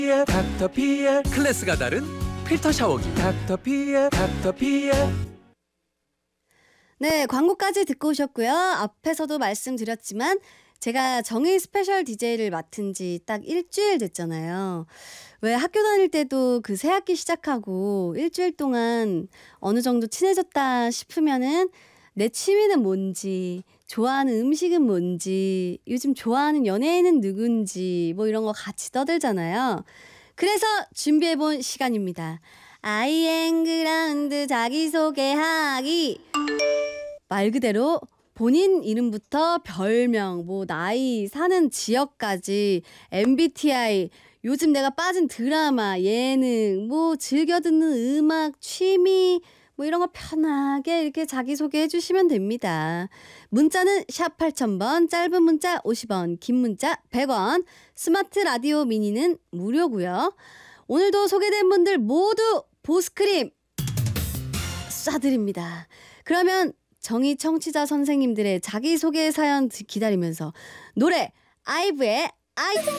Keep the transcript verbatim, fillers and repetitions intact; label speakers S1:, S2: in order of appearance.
S1: 닥터피엘 클래스가 다른 필터 샤워기 닥터피엘 닥터피엘.
S2: 네, 광고까지 듣고 오셨고요. 앞에서도 말씀드렸지만 제가 정의 스페셜 디제이를 맡은 지 딱 일주일 됐잖아요. 왜 학교 다닐 때도 그 새학기 시작하고 일주일 동안 어느 정도 친해졌다 싶으면은 내 취미는 뭔지, 좋아하는 음식은 뭔지, 요즘 좋아하는 연예인은 누군지 뭐 이런 거 같이 떠들잖아요. 그래서 준비해본 시간입니다. 아이앵그라운드 자기소개하기. 말 그대로 본인 이름부터 별명, 뭐 나이, 사는 지역까지, 엠비티아이, 요즘 내가 빠진 드라마, 예능, 뭐 즐겨 듣는 음악, 취미, 뭐 이런 거 편하게 이렇게 자기소개해 주시면 됩니다. 문자는 샵 팔천 번, 짧은 문자 오십 원, 긴 문자 백 원, 스마트 라디오 미니는 무료고요. 오늘도 소개된 분들 모두 보스크림 쏴드립니다. 그러면 정의 청취자 선생님들의 자기소개 사연 기다리면서 노래 아이브의 아이